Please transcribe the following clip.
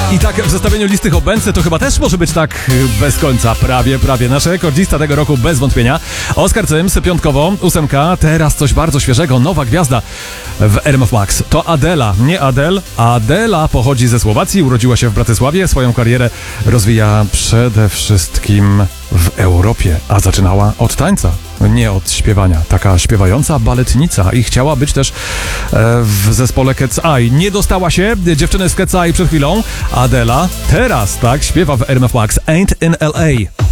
I tak w zestawieniu listy Hobbency to chyba też może być tak bez końca. Prawie. Nasz rekordzista tego roku bez wątpienia. Oskar Cyms, piątkowo, 8. Teraz coś bardzo świeżego, nowa gwiazda w RMF Max. To Adela, nie Adele. Adela pochodzi ze Słowacji, urodziła się w Bratysławie. Swoją karierę rozwija przede wszystkim w Europie, a zaczynała od tańca, nie od śpiewania. Taka śpiewająca baletnica i chciała być też w zespole Cat's Eye. Nie dostała się, dziewczyny z Cat's Eye przed chwilą. Adela teraz, tak, śpiewa w RMF Max Ain't in LA.